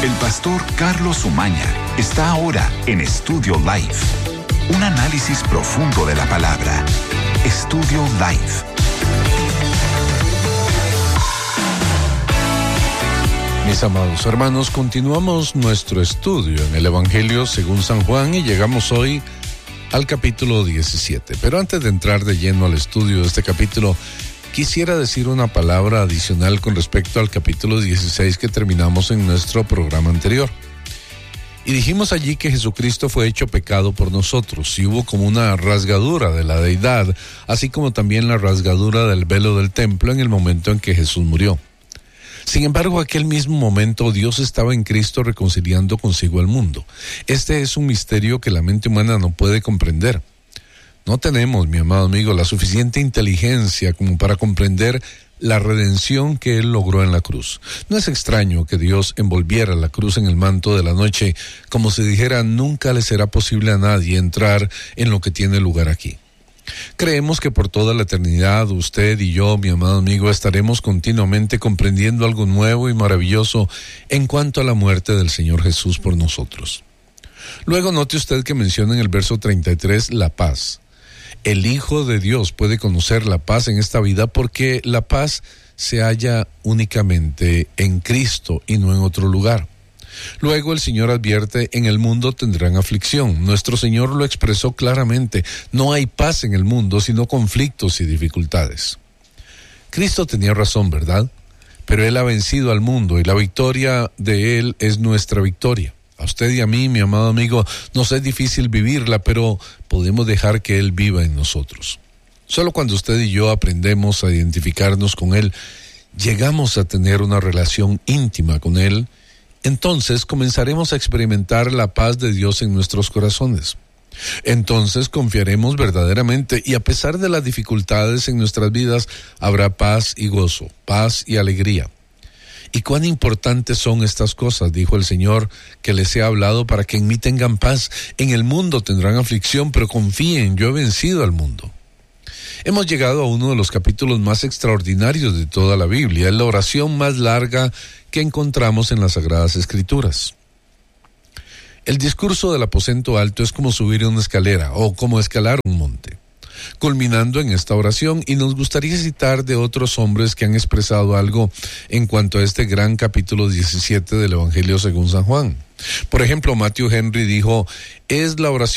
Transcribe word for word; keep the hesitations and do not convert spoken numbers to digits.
El pastor Carlos Umaña está ahora en Estudio Live. Un análisis profundo de la palabra. Estudio Live. Mis amados hermanos, continuamos nuestro estudio en el Evangelio según San Juan y llegamos hoy al capítulo diecisiete. Pero antes de entrar de lleno al estudio de este capítulo, quisiera decir una palabra adicional con respecto al capítulo dieciséis que terminamos en nuestro programa anterior. Y dijimos allí que Jesucristo fue hecho pecado por nosotros y hubo como una rasgadura de la deidad, así como también la rasgadura del velo del templo en el momento en que Jesús murió. Sin embargo, aquel mismo momento Dios estaba en Cristo reconciliando consigo al mundo. Este es un misterio que la mente humana no puede comprender. No tenemos, mi amado amigo, la suficiente inteligencia como para comprender la redención que Él logró en la cruz. No es extraño que Dios envolviera la cruz en el manto de la noche, como si dijera, nunca le será posible a nadie entrar en lo que tiene lugar aquí. Creemos que por toda la eternidad, usted y yo, mi amado amigo, estaremos continuamente comprendiendo algo nuevo y maravilloso en cuanto a la muerte del Señor Jesús por nosotros. Luego note usted que menciona en el verso treinta y tres la paz. El Hijo de Dios puede conocer la paz en esta vida porque la paz se halla únicamente en Cristo y no en otro lugar. Luego el Señor advierte, en el mundo tendrán aflicción. Nuestro Señor lo expresó claramente, no hay paz en el mundo, sino conflictos y dificultades. Cristo tenía razón, ¿verdad? Pero Él ha vencido al mundo y la victoria de Él es nuestra victoria. A usted y a mí, mi amado amigo, nos es difícil vivirla, pero podemos dejar que Él viva en nosotros. Solo cuando usted y yo aprendemos a identificarnos con Él, llegamos a tener una relación íntima con Él, entonces comenzaremos a experimentar la paz de Dios en nuestros corazones. Entonces confiaremos verdaderamente y a pesar de las dificultades en nuestras vidas, habrá paz y gozo, paz y alegría. ¿Y cuán importantes son estas cosas? Dijo el Señor, que les he hablado para que en mí tengan paz. En el mundo tendrán aflicción, pero confíen, yo he vencido al mundo. Hemos llegado a uno de los capítulos más extraordinarios de toda la Biblia. Es la oración más larga que encontramos en las Sagradas Escrituras. El discurso del aposento alto es como subir una escalera o como escalar un monte, culminando en esta oración, y nos gustaría citar de otros hombres que han expresado algo en cuanto a este gran capítulo diecisiete del Evangelio según San Juan. Por ejemplo, Matthew Henry dijo, es la oración